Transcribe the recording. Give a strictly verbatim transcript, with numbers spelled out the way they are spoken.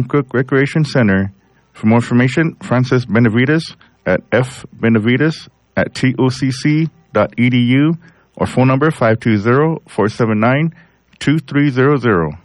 Cook Recreation Center. For more information, Francis Benavides at fbenavides at tocc dot edu or phone number five two zero, four seven nine, two three zero zero.